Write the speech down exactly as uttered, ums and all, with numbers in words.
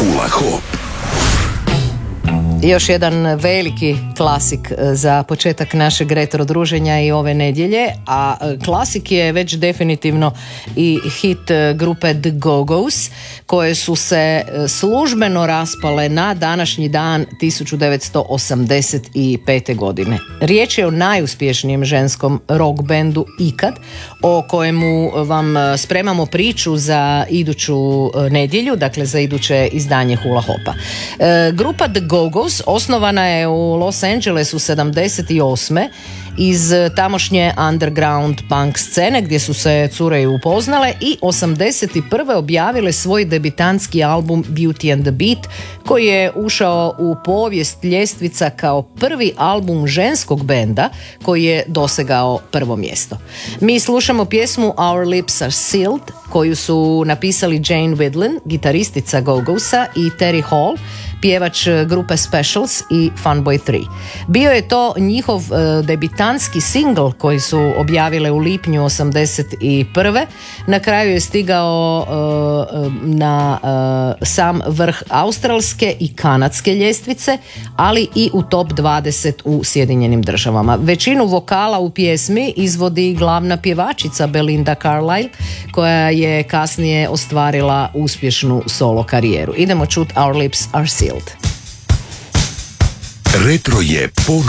Hula Hop. Još jedan veliki klasik za početak našeg retro druženja i ove nedjelje, a klasik je već definitivno i hit grupe The Go-Go's, koje su se službeno raspale na današnji dan tisuću devetsto osamdeset pete. godine. Riječ je o najuspješnijem ženskom rock bendu ikad, o kojemu vam spremamo priču za iduću nedjelju, dakle za iduće izdanje Hula Hopa. E, grupa The Go-Go's osnovana je u Los Angelesu sedamdeset osme iz tamošnje underground punk scene gdje su se cure i upoznale i osamdeset prve objavile svoj debitantski album Beauty and the Beat, koji je ušao u povijest ljestvica kao prvi album ženskog benda koji je dosegao prvo mjesto. Mi slušamo pjesmu Our Lips Are Sealed koju su napisali Jane Wiedlin, gitaristica Go-Go'sa, i Terry Hall, pjevač grupe Specials i Funboy tri. Bio je to njihov uh, debitantski singl koji su objavile u lipnju osamdeset prve. Na kraju je stigao uh, na uh, sam vrh australske i kanadske ljestvice, ali i u top dvadeset u Sjedinjenim državama. Većinu vokala u pjesmi izvodi glavna pjevačica Belinda Carlisle, koja je kasnije ostvarila uspješnu solo karijeru. Idemo čut Our Lips Are Sealed. Retro je ponovno